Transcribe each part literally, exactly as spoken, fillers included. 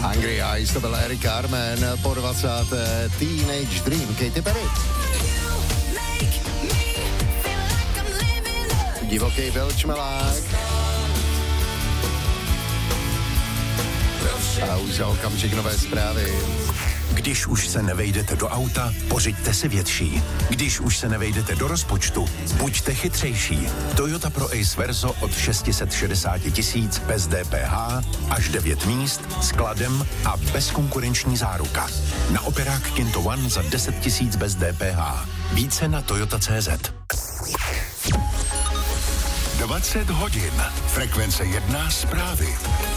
Hungry Eyes, to byl Eric Carmen po dvacáté Teenage Dream, Katy Perry. Divoký byl čmelák. A už za okamžik nové zprávy. Když už se nevejdete do auta, pořiďte si větší. Když už se nevejdete do rozpočtu, buďte chytřejší. Toyota Pro Ace Verso od šest set šedesát tisíc bez D P H, až devět míst, skladem a bezkonkurenční záruka. Na operák Kinto One za deset tisíc bez D P H. Více na Toyota tečka cé zet. dvacet hodin. Frekvence jedna zprávy.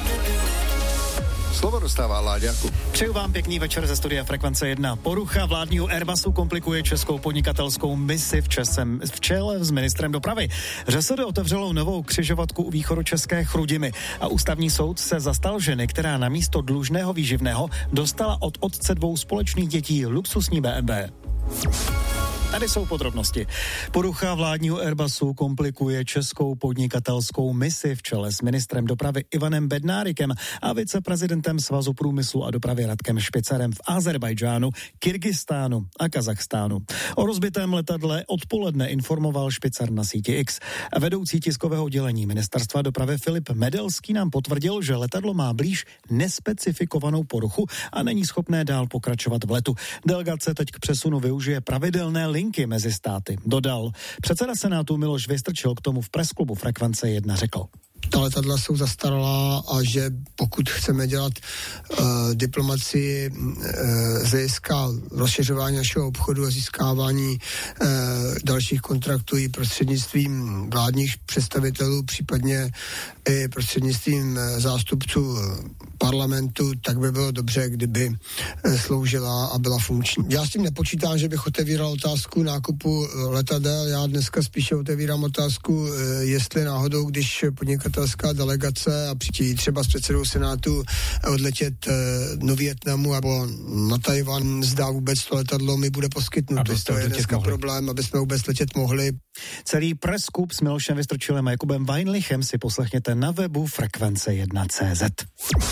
Slovo dostává Láďáku. Přeju vám pěkný večer ze studia Frekvence jedna. Porucha vládního Airbusu komplikuje českou podnikatelskou misi v, česem, v čele s ministrem dopravy. ŘSD otevřelo novou křižovatku u východočeské Chrudimi a ústavní soud se zastal ženy, která na místo dlužného výživného dostala od otce dvou společných dětí luxusní bé em vé. Tady jsou podrobnosti. Porucha vládního Airbusu komplikuje českou podnikatelskou misi v čele s ministrem dopravy Ivanem Bednárikem a viceprezidentem Svazu průmyslu a dopravy Radkem Špicarem v Azerbajdžánu, Kyrgyzstánu a Kazachstánu. O rozbitém letadle odpoledne informoval Špicar na síti X. Vedoucí tiskového oddělení ministerstva dopravy Filip Medelský nám potvrdil, že letadlo má blíž nespecifikovanou poruchu a není schopné dál pokračovat v letu. Delegace teď k přesunu využije pravidelné linky mezi státy. Dodal. Předseda Senátu Miloš Vystrčil k tomu v presklubu Frekvence jedna řekl. Ta letadla jsou zastaralá a že pokud chceme dělat uh, diplomacii uh, z hlediska rozšiřování našeho obchodu a získávání uh, dalších kontraktů i prostřednictvím vládních představitelů, případně i prostřednictvím uh, zástupců parlamentu, tak by bylo dobře, kdyby uh, sloužila a byla funkční. Já s tím nepočítám, že bych otevíral otázku nákupu letadel, já dneska spíše otevírám otázku, uh, jestli náhodou, když podnikatel delegace a přijít třeba s předsedou Senátu odletět e, do Vietnamu nebo na Tajvan, zdá vůbec to letadlo mi bude poskytnuto. To je dneska mohli. Problém, aby jsme vůbec letět mohli. Celý preskub s Milošem Vystrčilem a Jakubem Weinlichem si poslechněte na webu frekvence jedna tečka cé zet.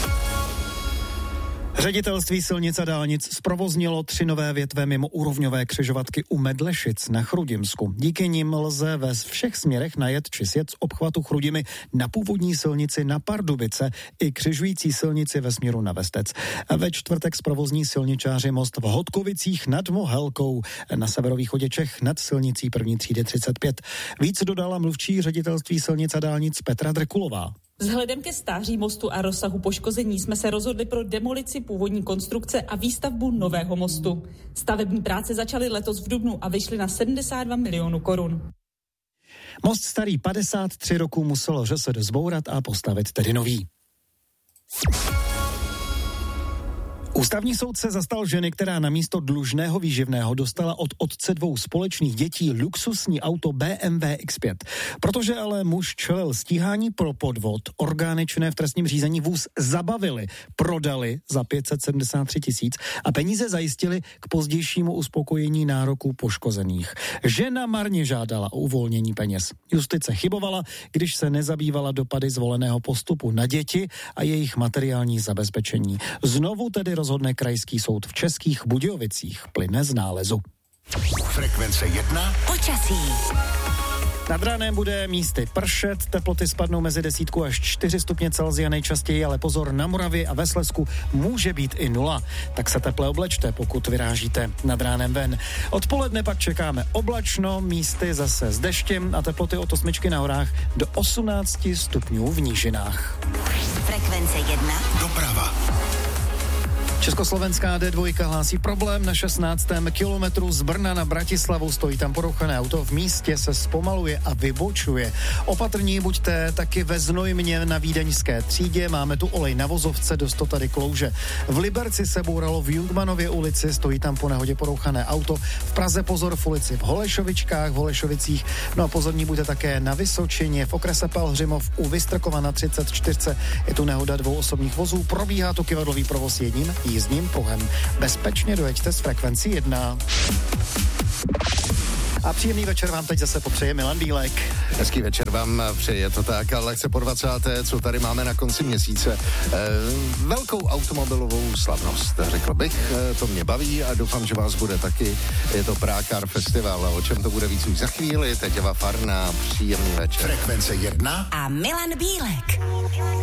Ředitelství silnic a dálnic zprovoznilo tři nové větve mimo úrovňové křižovatky u Medlešic na Chrudimsku. Díky nim lze ve všech směrech najet či sjet z obchvatu Chrudimi na původní silnici na Pardubice i křižující silnici ve směru na Vestec. Ve čtvrtek zprovozní silničáři most v Hodkovicích nad Mohelkou na severovýchodě Čech nad silnicí první třídy třicet pět. Víc dodala mluvčí ředitelství silnic a dálnic Petra Drekulová. Vzhledem ke stáří mostu a rozsahu poškození jsme se rozhodli pro demolici původní konstrukce a výstavbu nového mostu. Stavební práce začaly letos v dubnu a vyšly na sedmdesát dva milionů korun. Most starý padesát tři roků muselo ŘSD zbourat a postavit tedy nový. Ústavní soud se zastal ženy, která na místo dlužného výživného dostala od otce dvou společných dětí luxusní auto bé em vé iks pět. Protože ale muž čelil stíhání pro podvod, orgány činné v trestním řízení vůz zabavili, prodali za pět set sedmdesát tři tisíc a peníze zajistili k pozdějšímu uspokojení nároků poškozených. Žena marně žádala o uvolnění peněz. Justice chybovala, když se nezabývala dopady zvoleného postupu na děti a jejich materiální zabezpečení. Znovu tedy rozhodne krajský soud v Českých Budějovicích, plyne z nálezu. Frekvence jedna. Počasí. Nad ránem bude místy pršet, teploty spadnou mezi desítku až čtyři stupně Celsia nejčastěji, ale pozor, na Moravě a ve Slezsku může být i nula. Tak se teple oblečte, pokud vyrážíte nad ránem ven. Odpoledne pak čekáme oblačno, místy zase s deštěm a teploty od osmičky na horách do osmnácti stupňů v nížinách. Frekvence jedna. Doprava. Československá dé dva hlásí problém na šestnáctém kilometru z Brna na Bratislavu. Stojí tam porouchané auto, v místě se zpomaluje a vybočuje. Opatrní buďte taky ve Znojmě na vídeňské třídě. Máme tu olej na vozovce, dost to tady klouže. V Liberci se bouralo v Jungmanově ulici, stojí tam po nehodě porouchané auto. V Praze pozor v ulici v Holešovičkách, v Holešovicích. No a pozorní buďte také na Vysočině, v okrese Pelhřimov u Vystrkova na třicet čtyři. Je tu nehoda dvou osobních vozů, probíhá tu kyvadlový provoz jedním jízdním pruhem. Bezpečně dojeďte z Frekvencí jedna. A příjemný večer vám teď zase popřeje Milan Bílek. Hezký večer vám přeje to tak, ale chce po dvacáté co tady máme na konci měsíce. E, velkou automobilovou slavnost, řekl bych. E, to mě baví a doufám, že vás bude taky. Je to Prague Car Festival. O čem to bude víc už za chvíli. Teď Eva Farná, příjemný večer. Frekvence jedna A Milan Bílek.